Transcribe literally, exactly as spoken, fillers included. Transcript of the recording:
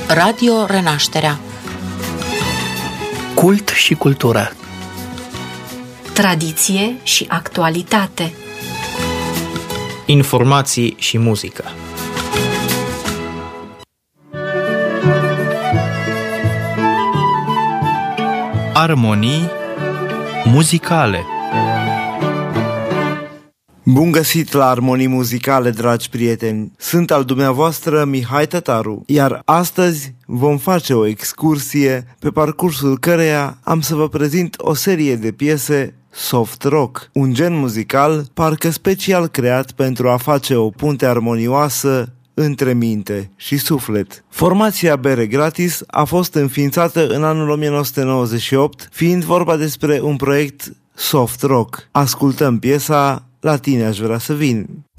Radio Renașterea. Cult și cultură. Tradiție și actualitate. Informații și muzică. Armonii muzicale. Bun găsit la Armonii muzicale, dragi prieteni! Sunt al dumneavoastră Mihai Tătaru, iar astăzi vom face o excursie pe parcursul căreia am să vă prezint o serie de piese soft rock, un gen muzical parcă special creat pentru a face o punte armonioasă între minte și suflet. Formația Bere Gratis a fost înființată în anul o mie nouă sute nouăzeci și opt, fiind vorba despre un proiect soft rock. Ascultăm piesa La tine aș vrea să vin.